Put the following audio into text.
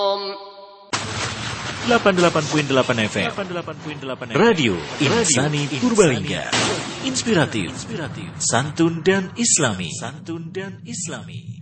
88.8 FM Radio Insani Purbalingga. Inspiratif, santun dan islami.